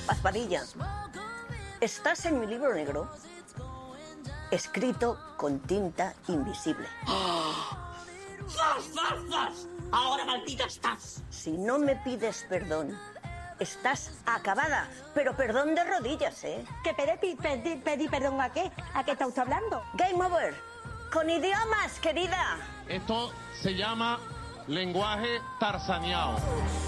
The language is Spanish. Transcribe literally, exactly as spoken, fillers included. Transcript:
Paz estás en mi libro negro, escrito con tinta invisible. ¡Zas, zas, zas! ¡Ahora maldita estás! Si no me pides perdón, estás acabada, pero perdón de rodillas, ¿eh? ¿Que pedí, pedí, pedí perdón a qué? ¿A qué está usted hablando? Game over. Con idiomas, querida. Esto se llama lenguaje tarzaneado.